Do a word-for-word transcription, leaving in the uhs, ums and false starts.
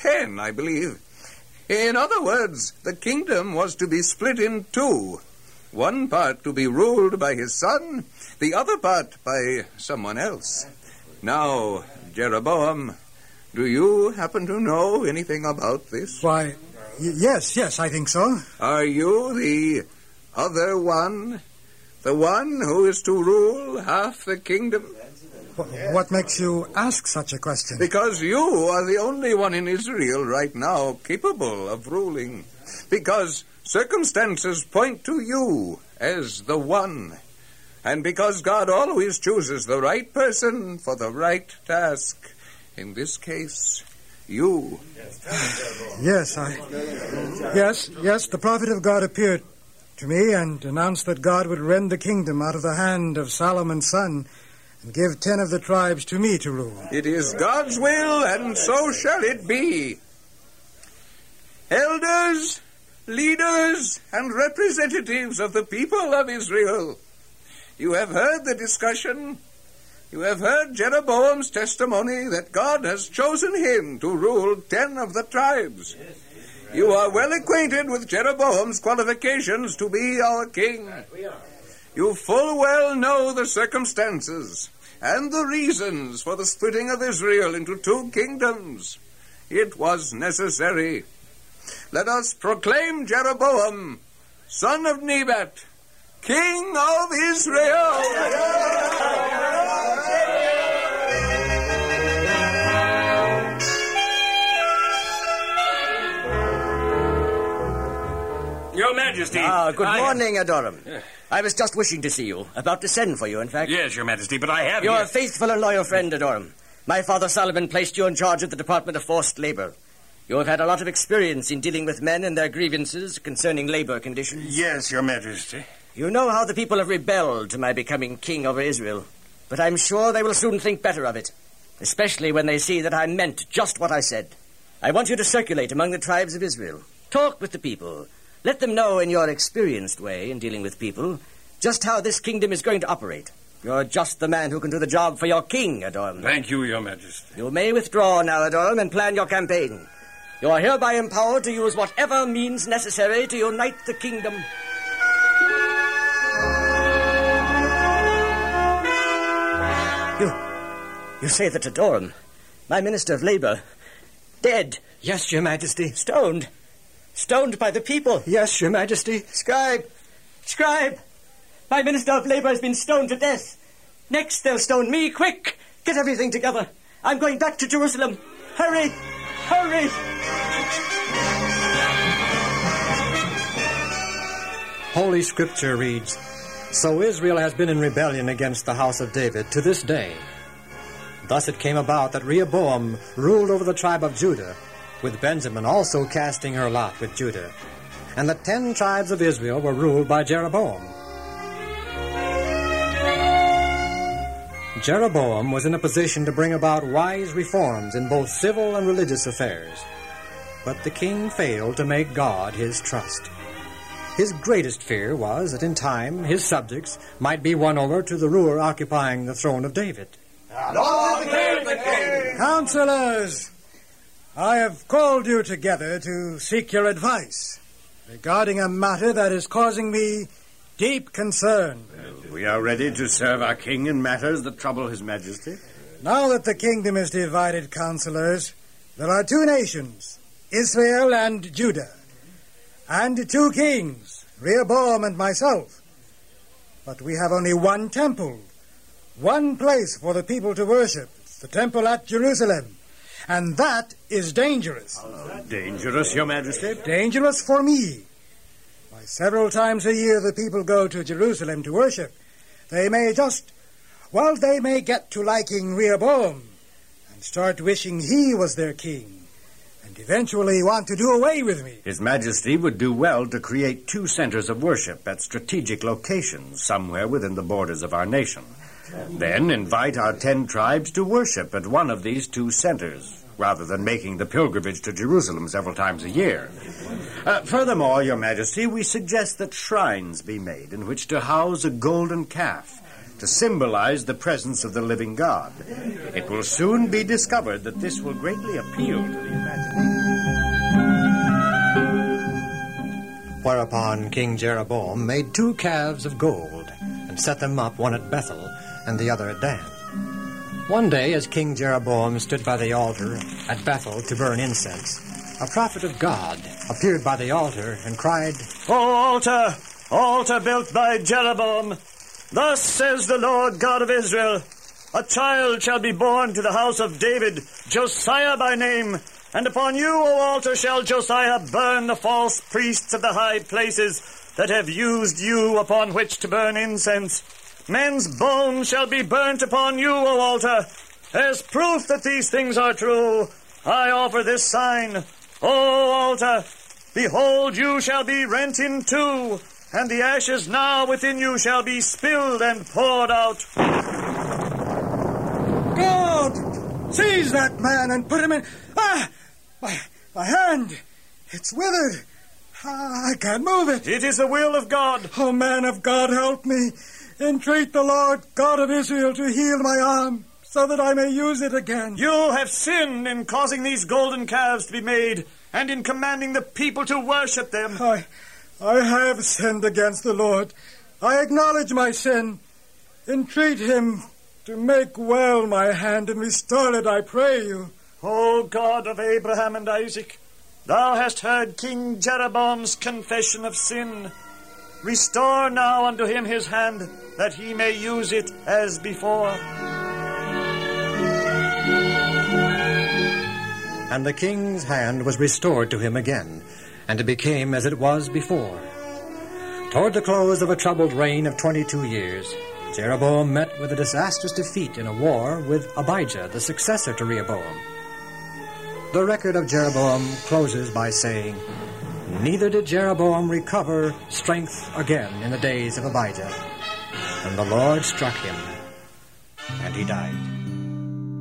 ten, I believe. In other words, the kingdom was to be split in two. One part to be ruled by his son, the other part by someone else. Now, Jeroboam, do you happen to know anything about this? Why, y- yes, yes, I think so. Are you the other one? The one who is to rule half the kingdom? Wh- What makes you ask such a question? Because you are the only one in Israel right now capable of ruling. Because circumstances point to you as the one. And because God always chooses the right person for the right task. In this case, you. Yes, I... Yes, yes, the prophet of God appeared to me and announced that God would rend the kingdom out of the hand of Solomon's son and give ten of the tribes to me to rule. It is God's will, and so shall it be. Elders, leaders, and representatives of the people of Israel, you have heard the discussion. You have heard Jeroboam's testimony that God has chosen him to rule ten of the tribes. You are well acquainted with Jeroboam's qualifications to be our king. You full well know the circumstances and the reasons for the splitting of Israel into two kingdoms. It was necessary. Let us proclaim Jeroboam, son of Nebat, King of Israel. Your Majesty. Ah, good I morning, Adoram. I was just wishing to see you. About to send for you, in fact. Yes, Your Majesty, but I have... Your here- faithful and loyal friend, Adoram. My father Solomon placed you in charge of the Department of Forced Labor. You have had a lot of experience in dealing with men and their grievances concerning labor conditions. Yes, Your Majesty. You know how the people have rebelled to my becoming king over Israel. But I'm sure they will soon think better of it, especially when they see that I meant just what I said. I want you to circulate among the tribes of Israel. Talk with the people. Let them know in your experienced way in dealing with people just how this kingdom is going to operate. You're just the man who can do the job for your king, Adoram. Thank you, Your Majesty. You may withdraw now, Adoram, and plan your campaign. You are hereby empowered to use whatever means necessary to unite the kingdom. You, you say that Adoram, my Minister of Labor, dead. Yes, Your Majesty. Stoned. Stoned by the people. Yes, Your Majesty. Scribe! Scribe! My Minister of Labor has been stoned to death. Next, they'll stone me. Quick! Get everything together. I'm going back to Jerusalem. Hurry! Hurry! Holy Scripture reads, "So Israel has been in rebellion against the house of David to this day. Thus it came about that Rehoboam ruled over the tribe of Judah, with Benjamin also casting her lot with Judah. And the ten tribes of Israel were ruled by Jeroboam. Jeroboam was in a position to bring about wise reforms in both civil and religious affairs. But the king failed to make God his trust. His greatest fear was that in time his subjects might be won over to the ruler occupying the throne of David. Long live the king! Counselors, I have called you together to seek your advice regarding a matter that is causing me deep concern. We are ready to serve our king in matters that trouble his majesty. Now that the kingdom is divided, counselors, there are two nations, Israel and Judah, and two kings, Rehoboam and myself. But we have only one temple, one place for the people to worship, the temple at Jerusalem. And that is dangerous. Dangerous, Your Majesty? Dangerous for me. Why, several times a year the people go to Jerusalem to worship. They may just, well, they may get to liking Rehoboam and start wishing he was their king and eventually want to do away with me. His Majesty would do well to create two centers of worship at strategic locations somewhere within the borders of our nation. Then invite our ten tribes to worship at one of these two centers, rather than making the pilgrimage to Jerusalem several times a year. Uh, furthermore, Your Majesty, we suggest that shrines be made in which to house a golden calf to symbolize the presence of the living God. It will soon be discovered that this will greatly appeal to the imagination. Thereupon King Jeroboam made two calves of gold, and set them up, one at Bethel and the other at Dan. One day, as King Jeroboam stood by the altar at Bethel to burn incense, a prophet of God appeared by the altar and cried, O altar, altar built by Jeroboam, thus says the Lord God of Israel, a child shall be born to the house of David, Josiah by name, and upon you, O altar, shall Josiah burn the false priests of the high places that have used you upon which to burn incense. Men's bones shall be burnt upon you, O altar. As proof that these things are true, I offer this sign. O altar, behold, you shall be rent in two, and the ashes now within you shall be spilled and poured out. God, seize that man and put him in... Ah! My, my hand, it's withered. Ah, I can't move it. It is the will of God. Oh, man of God, help me. Entreat the Lord God of Israel to heal my arm, so that I may use it again. You have sinned in causing these golden calves to be made, and in commanding the people to worship them. I, I have sinned against the Lord. I acknowledge my sin. Entreat him to make well my hand and restore it, I pray you. O God of Abraham and Isaac, thou hast heard King Jeroboam's confession of sin. Restore now unto him his hand, that he may use it as before. And the king's hand was restored to him again, and it became as it was before. Toward the close of a troubled reign of twenty-two years, Jeroboam met with a disastrous defeat in a war with Abijah, the successor to Rehoboam. The record of Jeroboam closes by saying, Neither did Jeroboam recover strength again in the days of Abijah. And the Lord struck him, and he died.